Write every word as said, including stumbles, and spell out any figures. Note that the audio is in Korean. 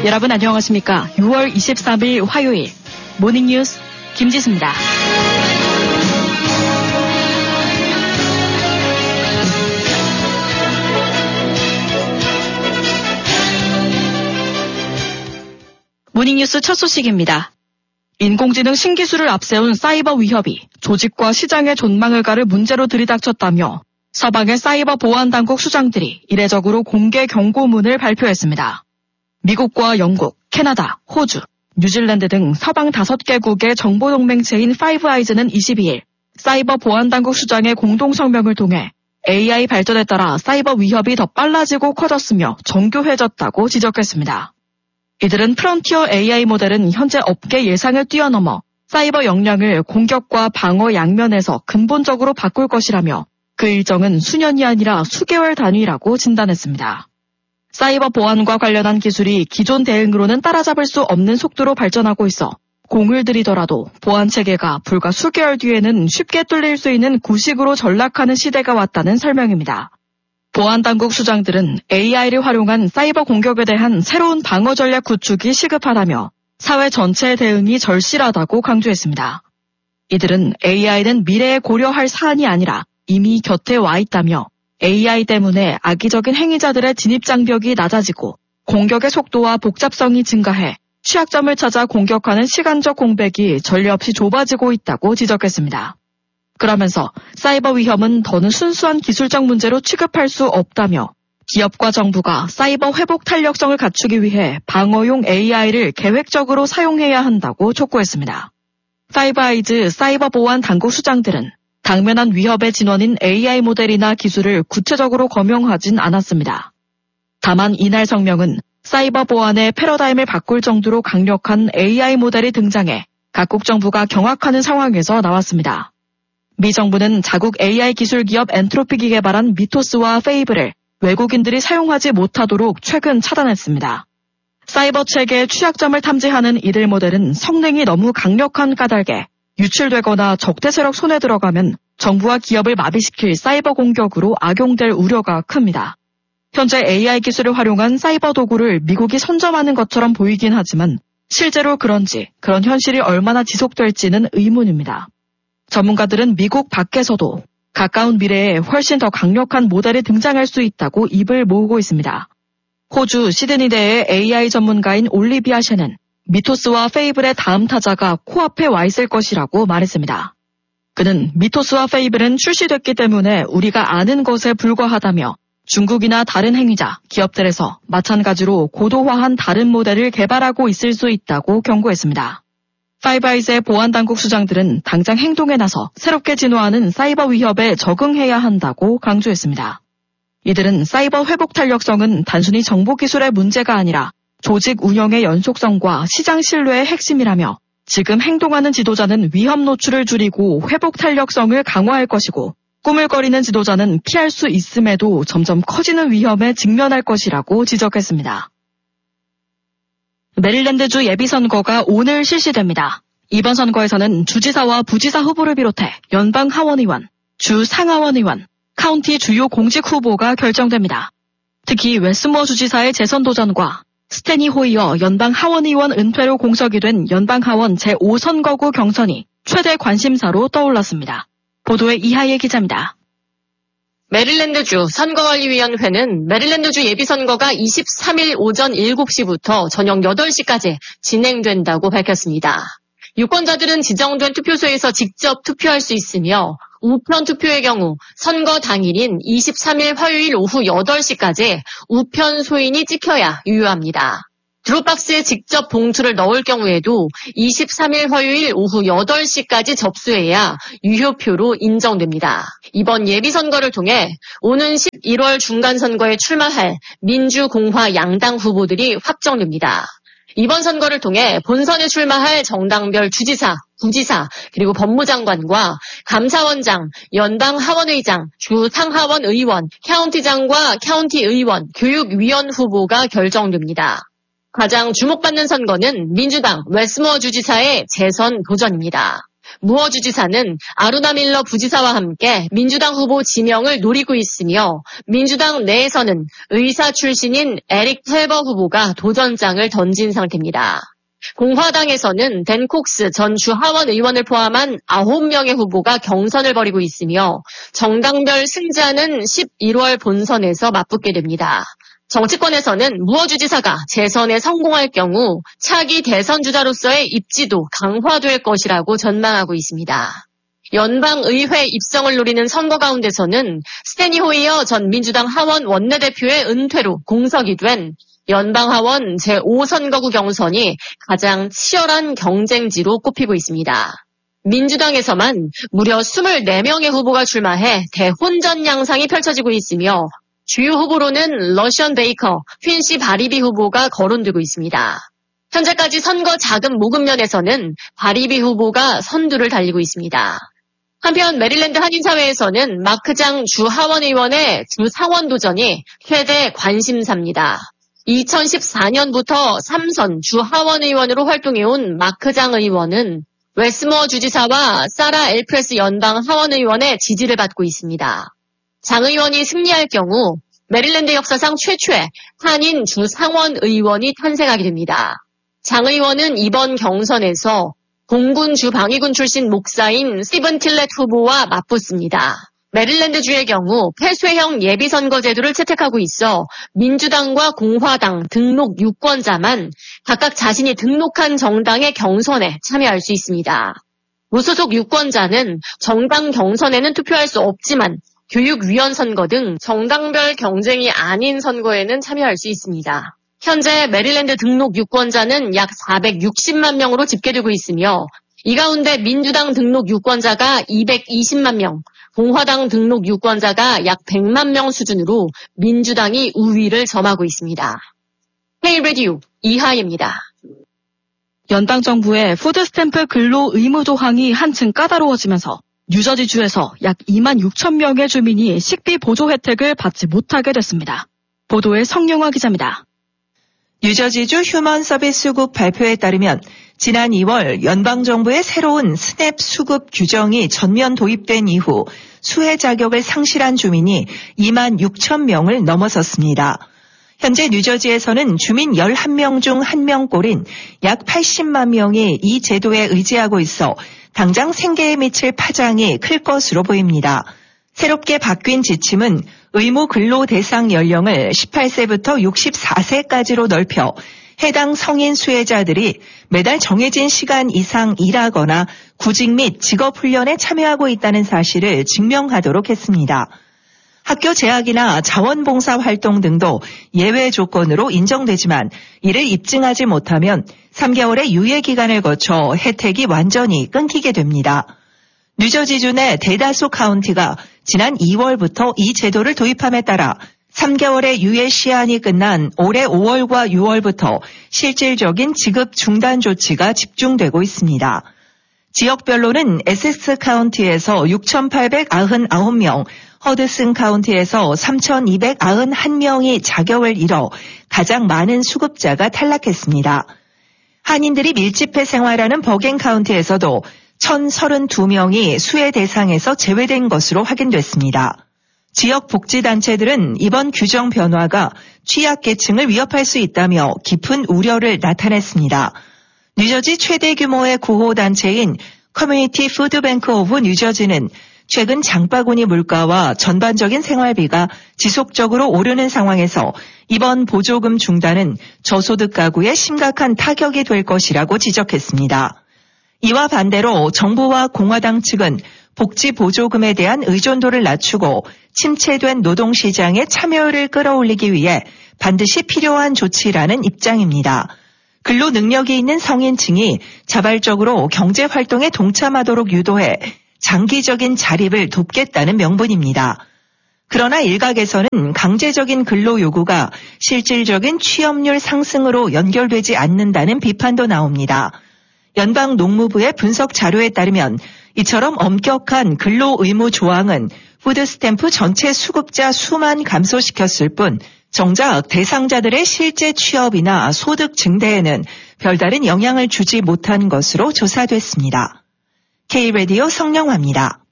여러분 안녕하십니까? 유월 이십삼일 화요일 모닝뉴스 김지수입니다. 모닝뉴스 첫 소식입니다. 인공지능 신기술을 앞세운 사이버 위협이 조직과 시장의 존망을 가를 문제로 들이닥쳤다며 서방의 사이버 보안당국 수장들이 이례적으로 공개 경고문을 발표했습니다. 미국과 영국, 캐나다, 호주, 뉴질랜드 등 서방 다섯 개국의 정보동맹체인 파이브 아이즈는 이십이일 사이버 보안당국 수장의 공동성명을 통해 에이아이 발전에 따라 사이버 위협이 더 빨라지고 커졌으며 정교해졌다고 지적했습니다. 이들은 프론티어 에이아이 모델은 현재 업계 예상을 뛰어넘어 사이버 역량을 공격과 방어 양면에서 근본적으로 바꿀 것이라며 그 일정은 수년이 아니라 수개월 단위라고 진단했습니다. 사이버 보안과 관련한 기술이 기존 대응으로는 따라잡을 수 없는 속도로 발전하고 있어 공을 들이더라도 보안 체계가 불과 수개월 뒤에는 쉽게 뚫릴 수 있는 구식으로 전락하는 시대가 왔다는 설명입니다. 보안당국 수장들은 에이아이를 활용한 사이버 공격에 대한 새로운 방어 전략 구축이 시급하다며 사회 전체의 대응이 절실하다고 강조했습니다. 이들은 에이아이는 미래에 고려할 사안이 아니라 이미 곁에 와 있다며 에이아이 때문에 악의적인 행위자들의 진입 장벽이 낮아지고 공격의 속도와 복잡성이 증가해 취약점을 찾아 공격하는 시간적 공백이 전례 없이 좁아지고 있다고 지적했습니다. 그러면서 사이버 위험은 더는 순수한 기술적 문제로 취급할 수 없다며 기업과 정부가 사이버 회복 탄력성을 갖추기 위해 방어용 에이아이를 계획적으로 사용해야 한다고 촉구했습니다. 파이브 아이즈 사이버 보안 당국 수장들은 당면한 위협의 진원인 에이아이 모델이나 기술을 구체적으로 거명하진 않았습니다. 다만 이날 성명은 사이버 보안의 패러다임을 바꿀 정도로 강력한 에이아이 모델이 등장해 각국 정부가 경악하는 상황에서 나왔습니다. 미 정부는 자국 에이아이 기술 기업 엔트로픽이 개발한 미토스와 페이블을 외국인들이 사용하지 못하도록 최근 차단했습니다. 사이버 체계의 취약점을 탐지하는 이들 모델은 성능이 너무 강력한 까닭에 유출되거나 적대 세력 손에 들어가면 정부와 기업을 마비시킬 사이버 공격으로 악용될 우려가 큽니다. 현재 에이아이 기술을 활용한 사이버 도구를 미국이 선점하는 것처럼 보이긴 하지만 실제로 그런지 그런 현실이 얼마나 지속될지는 의문입니다. 전문가들은 미국 밖에서도 가까운 미래에 훨씬 더 강력한 모델이 등장할 수 있다고 입을 모으고 있습니다. 호주 시드니대의 에이아이 전문가인 올리비아 셰는 미토스와 페이블의 다음 타자가 코앞에 와 있을 것이라고 말했습니다. 그는 미토스와 페이블은 출시됐기 때문에 우리가 아는 것에 불과하다며 중국이나 다른 행위자, 기업들에서 마찬가지로 고도화한 다른 모델을 개발하고 있을 수 있다고 경고했습니다. 파이브 아이즈의 보안당국 수장들은 당장 행동에 나서 새롭게 진화하는 사이버 위협에 적응해야 한다고 강조했습니다. 이들은 사이버 회복 탄력성은 단순히 정보기술의 문제가 아니라 조직 운영의 연속성과 시장 신뢰의 핵심이라며 지금 행동하는 지도자는 위험 노출을 줄이고 회복 탄력성을 강화할 것이고 꾸물거리는 지도자는 피할 수 있음에도 점점 커지는 위험에 직면할 것이라고 지적했습니다. 메릴랜드주 예비선거가 오늘 실시됩니다. 이번 선거에서는 주지사와 부지사 후보를 비롯해 연방 하원의원, 주 상하원 의원, 카운티 주요 공직 후보가 결정됩니다. 특히 웨스모어 주지사의 재선 도전과 스테니 호이어 연방 하원의원 은퇴로 공석이 된 연방 하원 제오 선거구 경선이 최대 관심사로 떠올랐습니다. 보도에 이하예 기자입니다. 메릴랜드주 선거관리위원회는 메릴랜드주 예비선거가 이십삼일 오전 일곱 시부터 저녁 여덟 시까지 진행된다고 밝혔습니다. 유권자들은 지정된 투표소에서 직접 투표할 수 있으며 우편 투표의 경우 선거 당일인 이십삼일 화요일 오후 여덟 시까지 우편 소인이 찍혀야 유효합니다. 드롭박스에 직접 봉투를 넣을 경우에도 이십삼일 화요일 오후 여덟 시까지 접수해야 유효표로 인정됩니다. 이번 예비선거를 통해 오는 십일월 중간선거에 출마할 민주, 공화 양당 후보들이 확정됩니다. 이번 선거를 통해 본선에 출마할 정당별 주지사, 부지사, 그리고 법무장관과 감사원장, 연방 하원의장, 주 상하원 의원, 카운티장과 카운티 의원, 교육위원 후보가 결정됩니다. 가장 주목받는 선거는 민주당 웨스모어 주지사의 재선 도전입니다. 무어주 지사는 아루나 밀러 부지사와 함께 민주당 후보 지명을 노리고 있으며 민주당 내에서는 의사 출신인 에릭 텔버 후보가 도전장을 던진 상태입니다. 공화당에서는 댄 콕스 전 주하원 의원을 포함한 아홉 명의 후보가 경선을 벌이고 있으며 정당별 승자는 십일월 본선에서 맞붙게 됩니다. 정치권에서는 무어주 지사가 재선에 성공할 경우 차기 대선 주자로서의 입지도 강화될 것이라고 전망하고 있습니다. 연방의회 입성을 노리는 선거 가운데서는 스테니 호이어 전 민주당 하원 원내대표의 은퇴로 공석이 된 연방하원 제오 선거구 경선이 가장 치열한 경쟁지로 꼽히고 있습니다. 민주당에서만 무려 이십사 명의 후보가 출마해 대혼전 양상이 펼쳐지고 있으며 주요 후보로는 러션 베이커, 퀸시 바리비 후보가 거론되고 있습니다. 현재까지 선거 자금 모금면에서는 바리비 후보가 선두를 달리고 있습니다. 한편 메릴랜드 한인사회에서는 마크장 주하원 의원의 주상원 도전이 최대 관심사입니다. 이천십사 년부터 삼 선 주하원 의원으로 활동해온 마크장 의원은 웨스머 주지사와 사라 엘프레스 연방 하원 의원의 지지를 받고 있습니다. 장 의원이 승리할 경우 메릴랜드 역사상 최초의 한인 주상원 의원이 탄생하게 됩니다. 장 의원은 이번 경선에서 공군 주방위군 출신 목사인 스티븐 틸렛 후보와 맞붙습니다. 메릴랜드주의 경우 폐쇄형 예비선거 제도를 채택하고 있어 민주당과 공화당 등록 유권자만 각각 자신이 등록한 정당의 경선에 참여할 수 있습니다. 무소속 유권자는 정당 경선에는 투표할 수 없지만 교육위원 선거 등 정당별 경쟁이 아닌 선거에는 참여할 수 있습니다. 현재 메릴랜드 등록 유권자는 약 사백육십만 명으로 집계되고 있으며 이 가운데 민주당 등록 유권자가 이백이십만 명, 공화당 등록 유권자가 약 백만 명 수준으로 민주당이 우위를 점하고 있습니다. K-라디오 이하예입니다. 연방정부의 푸드스탬프 근로 의무 조항이 한층 까다로워지면서 뉴저지주에서 약 이만 육천 명의 주민이 식비 보조 혜택을 받지 못하게 됐습니다. 보도에 성영화 기자입니다. 뉴저지주 휴먼 서비스국 발표에 따르면 지난 이월 연방정부의 새로운 스냅 수급 규정이 전면 도입된 이후 수혜 자격을 상실한 주민이 이만 육천 명을 넘어섰습니다. 현재 뉴저지에서는 주민 열한 명 중 한 명꼴인 약 팔십만 명이 이 제도에 의지하고 있어 당장 생계에 미칠 파장이 클 것으로 보입니다. 새롭게 바뀐 지침은 의무 근로 대상 연령을 십팔 세부터 육십사 세까지로 넓혀 해당 성인 수혜자들이 매달 정해진 시간 이상 일하거나 구직 및 직업훈련에 참여하고 있다는 사실을 증명하도록 했습니다. 학교 재학이나 자원봉사 활동 등도 예외 조건으로 인정되지만 이를 입증하지 못하면 삼 개월의 유예 기간을 거쳐 혜택이 완전히 끊기게 됩니다. 뉴저지주 내 대다수 카운티가 지난 이월부터 이 제도를 도입함에 따라 삼 개월의 유예 시한이 끝난 올해 오월과 유월부터 실질적인 지급 중단 조치가 집중되고 있습니다. 지역별로는 에섹스 카운티에서 육천팔백구십구 명, 허드슨 카운티에서 삼천이백구십일 명이 자격을 잃어 가장 많은 수급자가 탈락했습니다. 한인들이 밀집해 생활하는 버겐 카운티에서도 천삼십이 명이 수혜 대상에서 제외된 것으로 확인됐습니다. 지역 복지단체들은 이번 규정 변화가 취약계층을 위협할 수 있다며 깊은 우려를 나타냈습니다. 뉴저지 최대 규모의 구호단체인 커뮤니티 푸드뱅크 오브 뉴저지는 최근 장바구니 물가와 전반적인 생활비가 지속적으로 오르는 상황에서 이번 보조금 중단은 저소득 가구에 심각한 타격이 될 것이라고 지적했습니다. 이와 반대로 정부와 공화당 측은 복지 보조금에 대한 의존도를 낮추고 침체된 노동시장의 참여를 끌어올리기 위해 반드시 필요한 조치라는 입장입니다. 근로 능력이 있는 성인층이 자발적으로 경제활동에 동참하도록 유도해 장기적인 자립을 돕겠다는 명분입니다. 그러나 일각에서는 강제적인 근로 요구가 실질적인 취업률 상승으로 연결되지 않는다는 비판도 나옵니다. 연방 농무부의 분석 자료에 따르면 이처럼 엄격한 근로 의무 조항은 푸드스탬프 전체 수급자 수만 감소시켰을 뿐 정작 대상자들의 실제 취업이나 소득 증대에는 별다른 영향을 주지 못한 것으로 조사됐습니다. K-라디오 성령화입니다.